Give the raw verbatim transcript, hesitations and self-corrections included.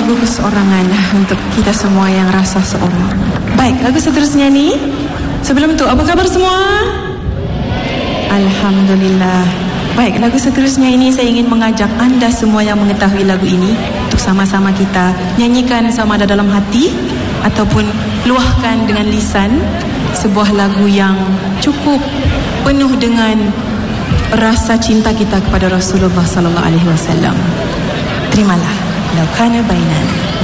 lagu keseorangan untuk kita semua yang rasa seorang. Baik, lagu seterusnya ni. Sebelum tu, apa khabar semua? Alhamdulillah. Baik, lagu seterusnya ini saya ingin mengajak anda semua yang mengetahui lagu ini untuk sama-sama kita nyanyikan sama ada dalam hati ataupun luahkan dengan lisan sebuah lagu yang cukup penuh dengan rasa cinta kita kepada Rasulullah sallallahu alaihi wasallam. Terimalah. Lau kana bainana